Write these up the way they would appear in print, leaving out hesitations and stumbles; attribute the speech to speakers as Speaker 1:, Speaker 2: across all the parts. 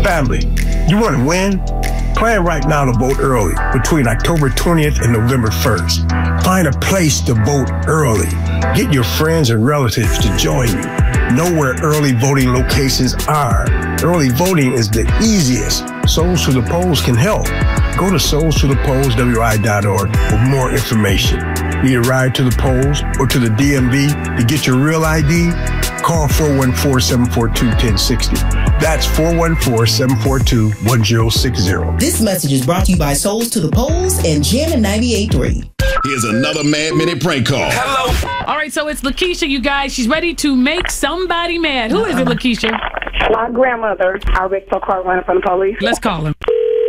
Speaker 1: Family, you want to win? Plan right now to vote early between October 20th and November 1st. Find a place to vote early. Get your friends and relatives to join you. Know where early voting locations are. Early voting is the easiest. Souls to the Polls can help. Go to soulstothepollswi.org for more information. Need a ride to the polls or to the DMV to get your real ID? Call 414-742-1060. That's 414-742-1060.
Speaker 2: This message is brought to you by Souls to the Polls and Jammin' 98.3.
Speaker 3: Here's another Mad Minute prank call.
Speaker 4: Hello. All right, so it's Lakeisha, you guys. She's ready to make somebody mad. Who is it, Lakeisha?
Speaker 5: My grandmother. I wrecked her car running from the police.
Speaker 4: Let's call him.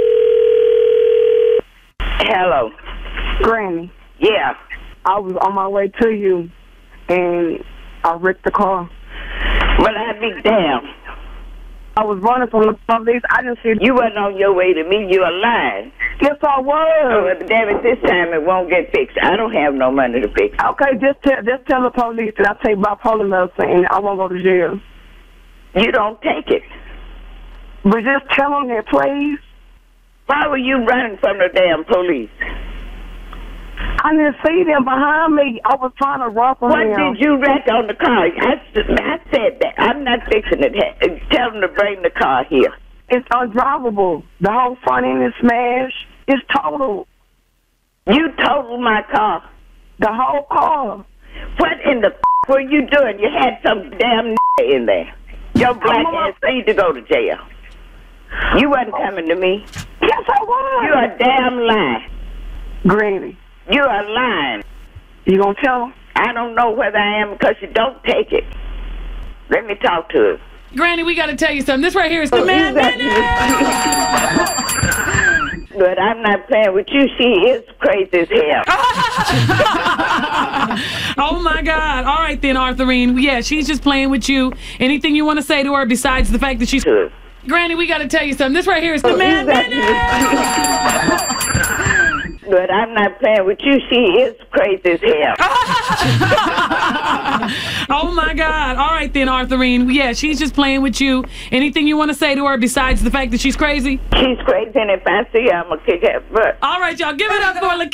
Speaker 5: Hello. Granny. Yeah. I was on my way to you, and I wrecked the car.
Speaker 6: Well, I'd be damned.
Speaker 5: I was running from the police. I just said
Speaker 6: You wasn't on your way to me. You were lying.
Speaker 5: yes, I was.
Speaker 6: Oh, well, damn it, this time it won't get fixed. I don't have no money to fix it.
Speaker 5: Okay, just tell the police that I take bipolar medicine and I won't go to jail.
Speaker 6: You don't take it.
Speaker 5: But just tell them that, please.
Speaker 6: Why were you running from the damn police?
Speaker 5: I didn't see them behind me. I was trying to run from
Speaker 6: What
Speaker 5: them.
Speaker 6: did you wreck on the car? I said that. I'm not fixing it. Tell them to bring the car here.
Speaker 5: It's undrivable. The whole front end is smashed. It's total.
Speaker 6: You totaled my car.
Speaker 5: The whole car.
Speaker 6: What in the were you doing? You had some damn in there. Your black ass need to go to jail. You wasn't coming to me.
Speaker 5: Yes, I was.
Speaker 6: You a damn lie.
Speaker 5: Granny,
Speaker 6: You are lying.
Speaker 5: you gonna tell them?
Speaker 6: I don't know whether I am because you don't take it. Let me talk to her.
Speaker 4: Granny, we got to tell you something. This right here is the Mad Minute.
Speaker 6: But I'm not playing with you. She is crazy as hell.
Speaker 4: Oh, my God. All right, then, Arthurine. Yeah, she's just playing with you. Anything you want to say to her besides the fact that she's... Granny, we got to tell you something. This right here is the Mad Minute.
Speaker 6: But I'm not playing with you. She is crazy as hell.
Speaker 4: Oh, my God. All right, then, Arthurine. Yeah, she's just playing with you. Anything you want to say to her besides the fact that she's crazy?
Speaker 6: She's crazy, and if I see her, I'm going to kick her butt.
Speaker 4: All right, y'all. Give it up for